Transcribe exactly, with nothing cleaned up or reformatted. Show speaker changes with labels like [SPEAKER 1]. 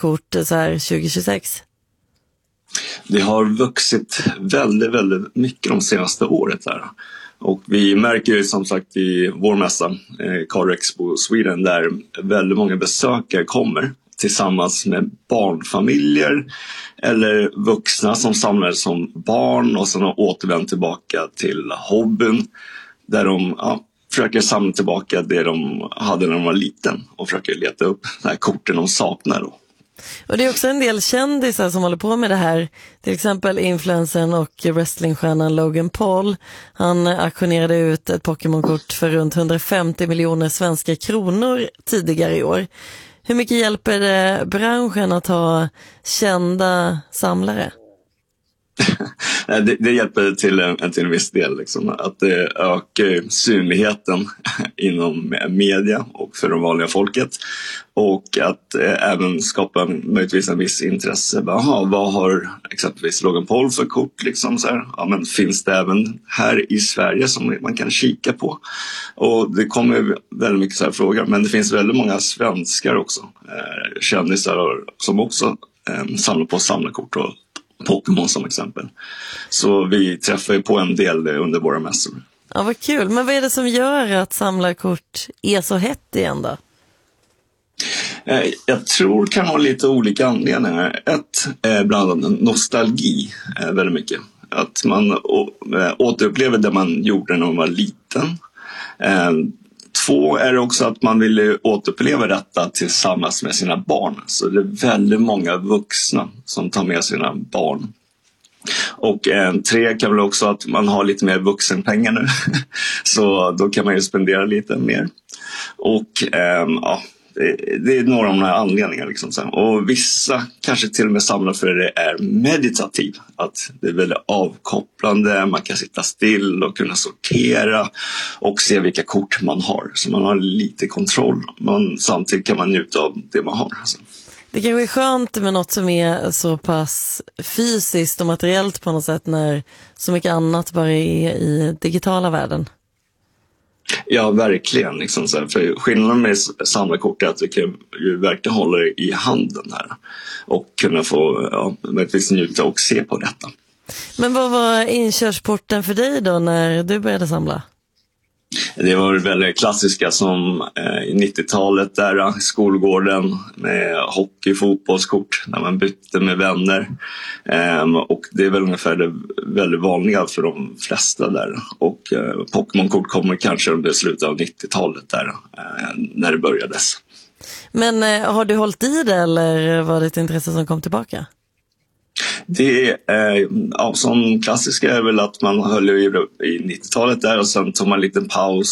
[SPEAKER 1] samlarkort så här tjugo tjugosex?
[SPEAKER 2] Det har vuxit väldigt, väldigt mycket de senaste året här. Och vi märker ju som sagt i vår mässa, eh, Car Expo Sweden, där väldigt många besökare kommer tillsammans med barnfamiljer eller vuxna som samlar som barn och sen har återvänt tillbaka till hobbyn där de ja, försöker samla tillbaka det de hade när de var liten och försöker leta upp de här korten de saknar då.
[SPEAKER 1] Och det är också en del kändisar som håller på med det här. Till exempel influencern och wrestlingstjärnan Logan Paul. Han auktionerade ut ett Pokémon-kort för runt hundrafemtio miljoner svenska kronor tidigare i år. Hur mycket hjälper det branschen att ha kända samlare?
[SPEAKER 2] det, det hjälper till en, till en viss del. Liksom, att det ökar synligheten inom media och för de vanliga folket. Och att eh, även skapa möjligtvis en viss intresse. Aha, vad har exempelvis Logan Paul för kort? Liksom, så här? Ja, men finns det även här i Sverige som man kan kika på? Och det kommer väldigt mycket så här frågor. Men det finns väldigt många svenskar också. Eh, kändisar som också eh, samlar på samlarkort och Pokémon som exempel. Så vi träffar ju på en del under våra mässor.
[SPEAKER 1] Ja, vad kul. Men vad är det som gör att samlarkort är så hett igen då?
[SPEAKER 2] Jag tror det kan ha lite olika anledningar. Ett är bland annat nostalgi väldigt mycket. Att man återupplever det man gjorde när man var liten. Två är det också att man vill återuppleva detta tillsammans med sina barn. Så det är väldigt många vuxna som tar med sina barn. Och eh, tre kan väl också att man har lite mer vuxenpengar nu. Så då kan man ju spendera lite mer. Och eh, ja, det, det är några av de här anledningarna. Liksom. Och vissa kanske till och med samlar för det är meditativ. Att det är väldigt avkopplande, man kan sitta still och kunna sortera och se vilka kort man har. Så man har lite kontroll, men samtidigt kan man njuta av det man har. Alltså.
[SPEAKER 1] Det kan vara skönt med något som är så pass fysiskt och materiellt på något sätt när så mycket annat bara är i digitala världen.
[SPEAKER 2] Ja, verkligen. Liksom så här. För skillnaden med samlarkort är att vi kan ju verkligen hålla det i handen här och kunna få ja, möjligtvis njuta och se på detta.
[SPEAKER 1] Men vad var inkörsporten för dig då när du började samla?
[SPEAKER 2] Det var väldigt klassiska som eh, i nittiotalet där skolgården med hockey, fotbollskort när man bytte med vänner. Ehm, och det är väl ungefär det väldigt vanliga för de flesta där. Och eh, Pokémon-kort kommer kanske under slutet av nittiotalet där eh, när det börjades.
[SPEAKER 1] Men eh, har du hållit i det eller var det ett intresse som kom tillbaka?
[SPEAKER 2] Det är, ja, som klassiska är väl att man höll i, i nittiotalet där och sen tog man en liten paus